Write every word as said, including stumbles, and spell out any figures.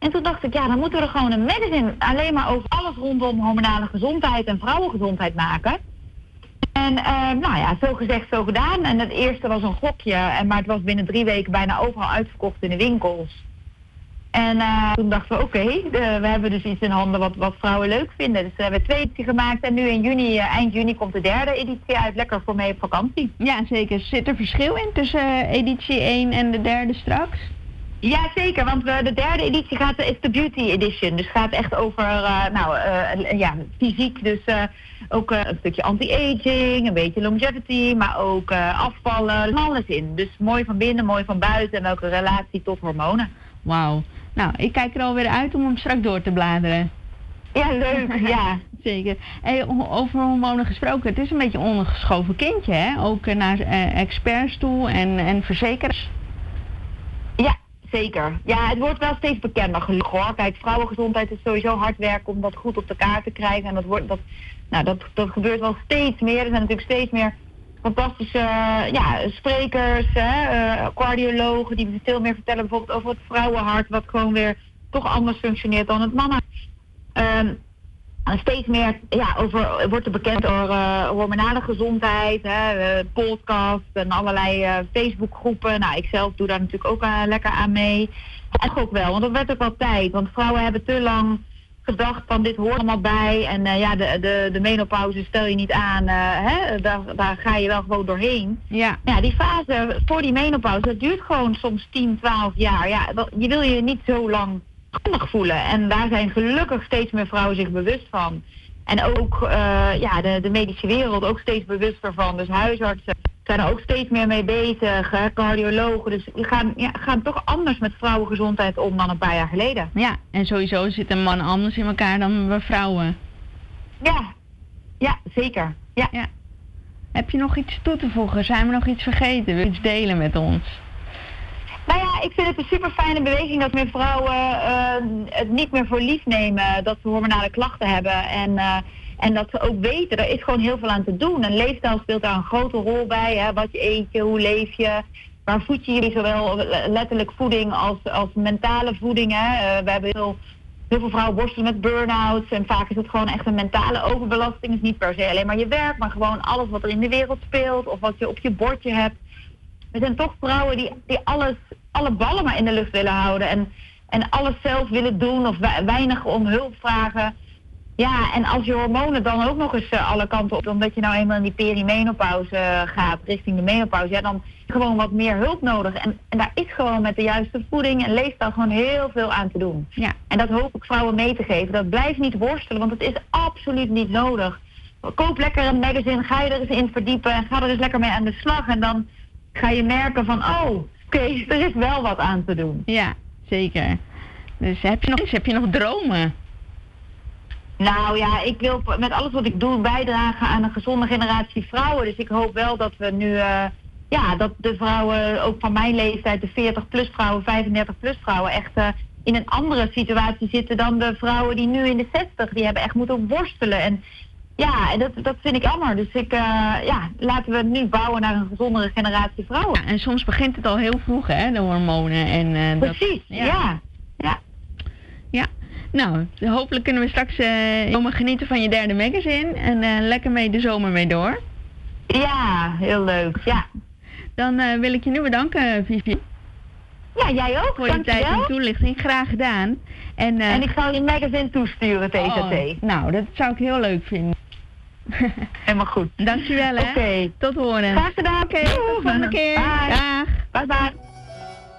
En toen dacht ik, ja, dan moeten we er gewoon een magazine alleen maar over alles rondom hormonale gezondheid en vrouwengezondheid maken. En uh, nou ja, zo gezegd, zo gedaan. En het eerste was een gokje, en, maar het was binnen drie weken bijna overal uitverkocht in de winkels. En uh, toen dachten we, oké, okay, we hebben dus iets in handen wat, wat vrouwen leuk vinden. Dus we hebben twee edities gemaakt en nu in juni, uh, eind juni komt de derde editie uit. Lekker voor mee op vakantie. Ja, zeker. Zit er verschil in tussen uh, editie één en de derde straks? Ja, zeker, want uh, de derde editie gaat, is de Beauty Edition. Dus gaat echt over, uh, nou, uh, ja, fysiek. Dus uh, ook uh, een stukje anti-aging, een beetje longevity, maar ook uh, afvallen, alles in. Dus mooi van binnen, mooi van buiten en ook een relatie tot hormonen. Wauw. Nou, ik kijk er alweer uit om hem straks door te bladeren. Ja, leuk, ja. Zeker. Hey, over hormonen gesproken, het is een beetje een ondergeschoven kindje, hè? Ook uh, naar uh, experts toe en, en verzekeraars. Ja, zeker. Ja, het wordt wel steeds bekender gelukkig hoor. Kijk, vrouwengezondheid is sowieso hard werken om dat goed op de kaart te krijgen. En dat, wordt, dat, nou, dat, dat gebeurt wel steeds meer. Er zijn natuurlijk steeds meer fantastische uh, ja, sprekers, hè, uh, cardiologen die veel meer vertellen bijvoorbeeld over het vrouwenhart, wat gewoon weer toch anders functioneert dan het mannenhart. Um, en steeds meer ja, over, wordt er bekend over uh, hormonale gezondheid, hè, uh, podcasts en allerlei uh, Facebookgroepen. Nou, ik zelf doe daar natuurlijk ook uh, lekker aan mee. En ook wel, want dat werd ook wel tijd, want vrouwen hebben te lang gedacht van dit hoort allemaal bij en uh, ja, de, de, de menopauze stel je niet aan, uh, hè? Daar, daar ga je wel gewoon doorheen. Ja. Ja, die fase voor die menopauze, dat duurt gewoon soms tien, twaalf jaar. Ja, dat, je wil je niet zo lang schuldig voelen en daar zijn gelukkig steeds meer vrouwen zich bewust van. En ook uh, ja, de, de medische wereld ook steeds bewuster van, dus huisartsen zijn er ook steeds meer mee bezig, hè? Cardiologen. Dus die gaan, ja, gaan toch anders met vrouwengezondheid om dan een paar jaar geleden. Ja, en sowieso zitten mannen anders in elkaar dan we vrouwen. Ja, ja, zeker. Ja. Ja. Heb je nog iets toe te voegen? Zijn we nog iets vergeten? Wil je iets delen met ons? Nou ja, ik vind het een super fijne beweging dat meer vrouwen uh, het niet meer voor lief nemen dat ze hormonale klachten hebben. En, uh, en dat ze ook weten, er is gewoon heel veel aan te doen. En leefstijl speelt daar een grote rol bij. Hè? Wat je eet je, hoe leef je, waar voed je je, zowel letterlijk voeding als, als mentale voeding. Hè? Uh, we hebben heel, heel veel vrouwen worstelen met burn-outs. En vaak is het gewoon echt een mentale overbelasting. Het is niet per se alleen maar je werk, maar gewoon alles wat er in de wereld speelt of wat je op je bordje hebt. Er zijn toch vrouwen die, die alles, alle ballen maar in de lucht willen houden en, en alles zelf willen doen of weinig om hulp vragen. Ja, en als je hormonen dan ook nog eens uh, alle kanten op, omdat je nou eenmaal in die perimenopauze uh, gaat, richting de menopauze, ja, dan heb je gewoon wat meer hulp nodig. En, en daar is gewoon met de juiste voeding en leefstijl gewoon heel veel aan te doen. Ja. En dat hoop ik vrouwen mee te geven. Dat blijft niet worstelen, want het is absoluut niet nodig. Koop lekker een magazine, ga je er eens in verdiepen en ga er eens lekker mee aan de slag. En dan ga je merken van, oh, oké, okay, er is wel wat aan te doen. Ja, zeker. Dus heb je nog iets? Heb je nog dromen? Nou ja, ik wil met alles wat ik doe bijdragen aan een gezonde generatie vrouwen. Dus ik hoop wel dat we nu, uh, ja, dat de vrouwen, ook van mijn leeftijd, de veertig plus vrouwen, vijfendertig plus vrouwen, echt uh, in een andere situatie zitten dan de vrouwen die nu in de zestig, die hebben echt moeten worstelen. En ja, en dat, dat vind ik jammer. Dus ik, uh, ja, laten we nu bouwen naar een gezondere generatie vrouwen. Ja, en soms begint het al heel vroeg, hè, de hormonen. En, uh, Precies, dat, ja. ja. ja. Ja, nou, hopelijk kunnen we straks uh, komen genieten van je derde magazine. En uh, lekker mee de zomer mee door. Ja, heel leuk, ja. Dan uh, wil ik je nu bedanken, Vivi. Ja, jij ook. Voor je tijd en toelichting. Graag gedaan. En, uh, en ik zal je magazine toesturen, T Z T. Oh, nou, dat zou ik heel leuk vinden. Helemaal goed. Dankjewel, hè. Oké. Tot horen. Graag gedaan. Oké, tot de volgende keer. Bye. Dag. Bye bye.